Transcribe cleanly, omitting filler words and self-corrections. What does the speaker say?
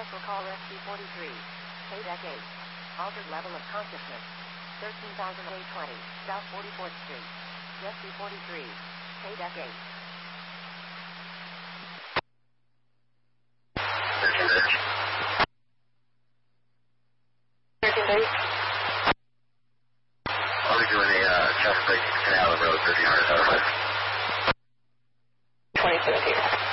Special call SC-43. Pay deck 8. Altered level of consciousness. 13,820, South 44th Street. SC-43. Pay deck 8. I'll be doing a traffic break in Canal Road, 1300 out of 5. 2017.